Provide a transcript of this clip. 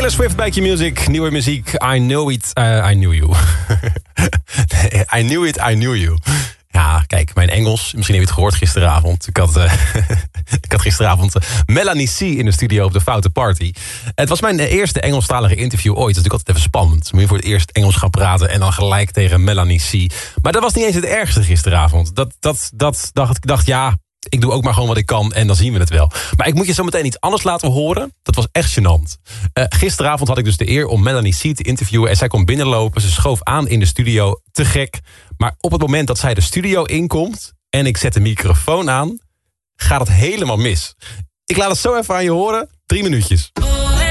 Taylor Swift bij Q-Music, nieuwe muziek. I Know It, I Knew You. I Knew It, I Knew You. Ja, kijk, mijn Engels, misschien heb je het gehoord gisteravond. Ik had gisteravond Melanie C. in de studio op de Foute Party. Het was mijn eerste Engelstalige interview ooit. Dat is natuurlijk altijd even spannend. Moet je voor het eerst Engels gaan praten en dan gelijk tegen Melanie C. Maar dat was niet eens het ergste gisteravond. Ik dacht, ja, ik doe ook maar gewoon wat ik kan en dan zien we het wel. Maar ik moet je zo meteen iets anders laten horen. Dat was echt gênant. Gisteravond had ik dus de eer om Melanie C. te interviewen. En zij komt binnenlopen. Ze schoof aan in de studio. Te gek. Maar op het moment dat zij de studio inkomt en ik zet de microfoon aan, gaat het helemaal mis. Ik laat het zo even aan je horen. 3 minuutjes.